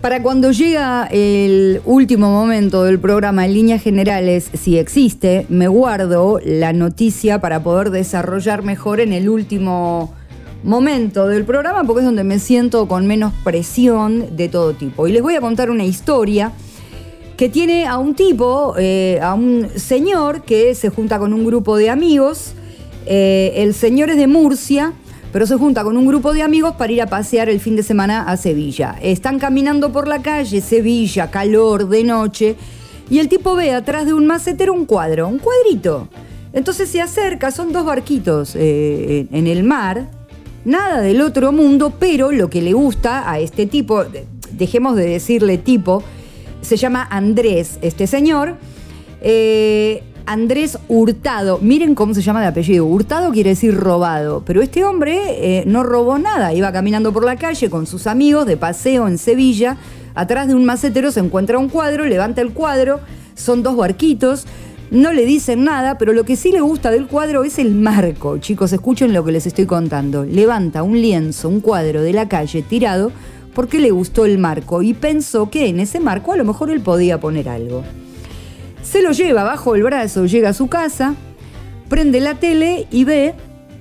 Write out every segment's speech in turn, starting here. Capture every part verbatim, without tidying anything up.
Para cuando llega el último momento del programa, en líneas generales, si existe, me guardo la noticia para poder desarrollar mejor en el último momento del programa, porque es donde me siento con menos presión de todo tipo. Y les voy a contar una historia que tiene a un tipo, eh, a un señor que se junta con un grupo de amigos. Eh, el señor es de Murcia, pero se junta con un grupo de amigos para ir a pasear el fin de semana a Sevilla. Están caminando por la calle, Sevilla, calor, de noche, y el tipo ve atrás de un macetero un cuadro, un cuadrito. Entonces se acerca, son dos barquitos eh, en el mar, nada del otro mundo, pero lo que le gusta a este tipo, dejemos de decirle tipo, se llama Andrés, este señor, eh, Andrés Hurtado. Miren cómo se llama de apellido. Hurtado quiere decir robado, pero este hombre eh, no robó nada. Iba caminando por la calle con sus amigos de paseo en Sevilla. Atrás de un macetero se encuentra un cuadro, levanta el cuadro, son dos barquitos, no le dicen nada, pero lo que sí le gusta del cuadro es el marco. Chicos, escuchen lo que les estoy contando. Levanta un lienzo, un cuadro de la calle tirado porque le gustó el marco y pensó que en ese marco a lo mejor él podía poner algo. Se lo lleva bajo el brazo, llega a su casa, prende la tele y ve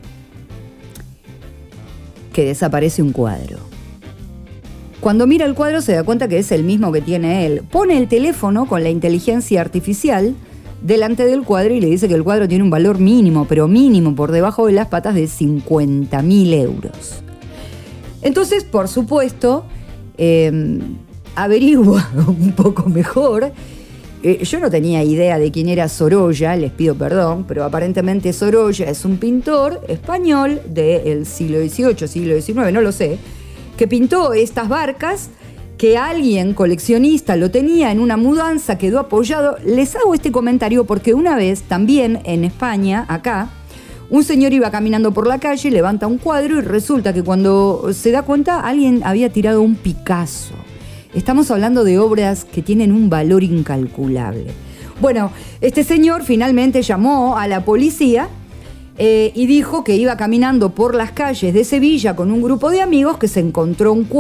que desaparece un cuadro. Cuando mira el cuadro se da cuenta que es el mismo que tiene él. Pone el teléfono con la inteligencia artificial delante del cuadro y le dice que el cuadro tiene un valor mínimo, pero mínimo, por debajo de las patas, de cincuenta mil euros. Entonces, por supuesto, eh, averigua un poco mejor. Eh, yo no tenía idea de quién era Sorolla, les pido perdón, pero aparentemente Sorolla es un pintor español del siglo dieciocho, siglo diecinueve, no lo sé, que pintó estas barcas, que alguien coleccionista lo tenía en una mudanza, quedó apoyado. Les hago este comentario porque una vez también en España, acá, un señor iba caminando por la calle, levanta un cuadro y resulta que cuando se da cuenta alguien había tirado un Picasso. Estamos hablando de obras que tienen un valor incalculable. Bueno, este señor finalmente llamó a la policía eh, y dijo que iba caminando por las calles de Sevilla con un grupo de amigos, que se encontró un cuadro